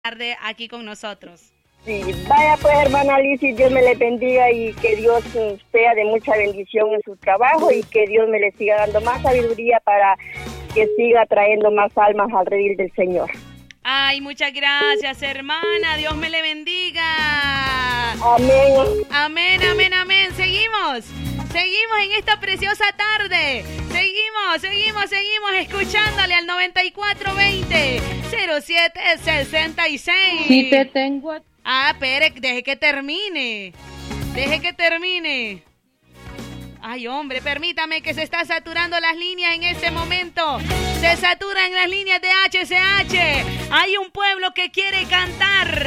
tarde aquí con nosotros. Sí, vaya pues, hermana Alicia, Dios me le bendiga y que Dios sea de mucha bendición en su trabajo y que Dios me le siga dando más sabiduría para que siga trayendo más almas al redil del Señor. Ay, muchas gracias, hermana. Dios me le bendiga. Amén. Amén, amén, amén. Seguimos en esta preciosa tarde. Seguimos escuchándole al 9420-0766. Sí te tengo. Ah, espere, deje que termine. Ay, hombre, permítame que se está saturando las líneas en este momento. Se saturan las líneas de HCH. Hay un pueblo que quiere cantar.